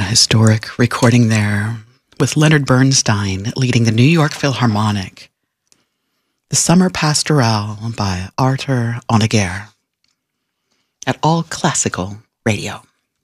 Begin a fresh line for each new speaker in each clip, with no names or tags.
historic recording there with Leonard Bernstein leading the New York Philharmonic. The Summer Pastorale by Arthur Honegger at All Classical Radio.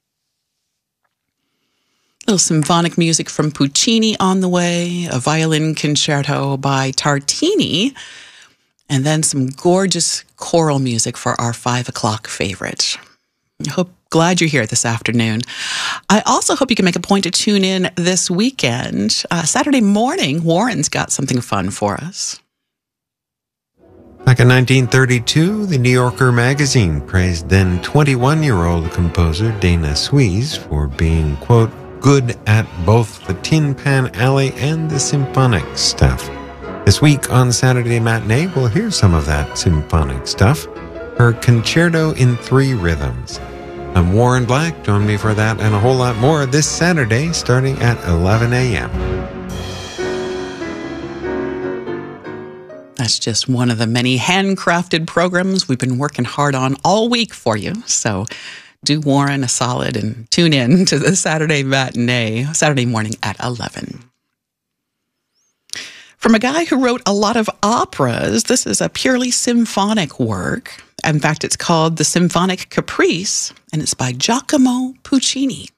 A little symphonic music from Puccini on the way, a violin concerto by Tartini, and then some gorgeous choral music for our 5 o'clock favorite. Glad you're here this afternoon. I also hope you can make a point to tune in this weekend. Saturday morning, Warren's got something fun for us.
Back in 1932, the New Yorker magazine praised then 21-year-old composer Dana Suisse for being, quote, good at both the Tin Pan Alley and the symphonic stuff. This week on Saturday Matinee, we'll hear some of that symphonic stuff. Her Concerto in 3 Rhythms. I'm Warren Black. Join me for that and a whole lot more this Saturday starting at 11 a.m.
That's just one of the many handcrafted programs we've been working hard on all week for you. So do Warren a solid and tune in to the Saturday Matinee, Saturday morning at 11. From a guy who wrote a lot of operas, this is a purely symphonic work. In fact, it's called The Symphonic Caprice, and it's by Giacomo Puccini.